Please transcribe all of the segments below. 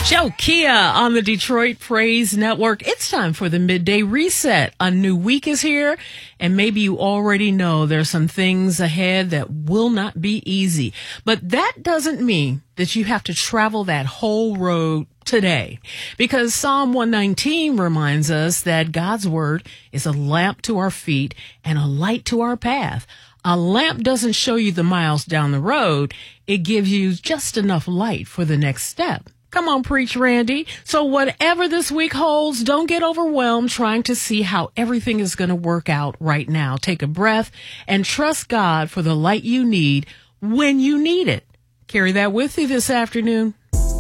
Joe Kia on the Detroit Praise Network. It's time for the Midday Reset. A new week is here, and maybe you already know there's some things ahead that will not be easy. But that doesn't mean that you have to travel that whole road today, because Psalm 119 reminds us that God's word is a lamp to our feet and a light to our path. A lamp doesn't show you the miles down the road. It gives you just enough light for the next step. Come on, preach, Randy. So whatever this week holds, don't get overwhelmed trying to see how everything is going to work out right now. Take a breath and trust God for the light you need when you need it. Carry that with you this afternoon.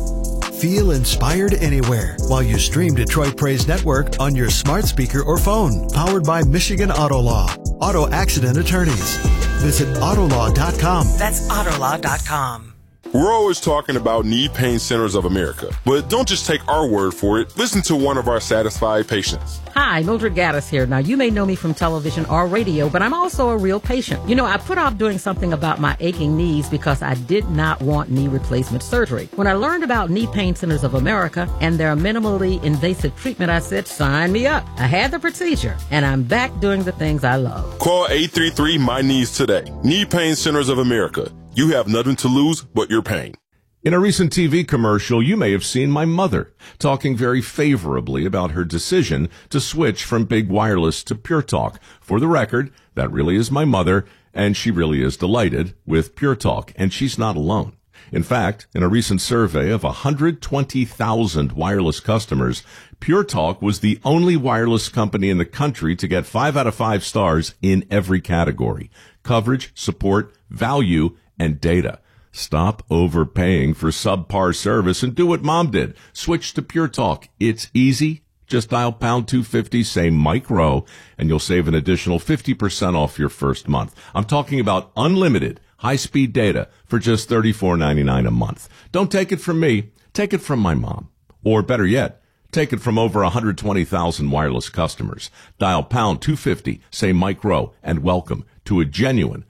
Feel inspired anywhere while you stream Detroit Praise Network on your smart speaker or phone. Powered by Michigan Auto Law. Auto accident attorneys. Visit Autolaw.com. That's Autolaw.com. We're always talking about Knee Pain Centers of America, but don't just take our word for it. Listen to one of our satisfied patients. Hi, Mildred Gaddis here. Now, you may know me from television or radio, but I'm also a real patient. You know, I put off doing something about my aching knees because I did not want knee replacement surgery. When I learned about Knee Pain Centers of America and their minimally invasive treatment, I said, sign me up. I had the procedure, and I'm back doing the things I love. Call 833-MY-KNEES today. Knee Pain Centers of America. You have nothing to lose but your pain. In a recent TV commercial, you may have seen my mother talking very favorably about her decision to switch from big wireless to Pure Talk. For the record, that really is my mother, and she really is delighted with Pure Talk, and she's not alone. In fact, in a recent survey of 120,000 wireless customers, Pure Talk was the only wireless company in the country to get 5 out of 5 stars in every category: coverage, support, value, and data. Stop overpaying for subpar service and do what Mom did. Switch to Pure Talk. It's easy. Just dial pound 250, say Mike Rowe, and you'll save an additional 50% off your first month. I'm talking about unlimited high-speed data for just $34.99 a month. Don't take it from me. Take it from my mom. Or better yet, take it from over 120,000 wireless customers. Dial pound 250, say Mike Rowe, and welcome to a genuine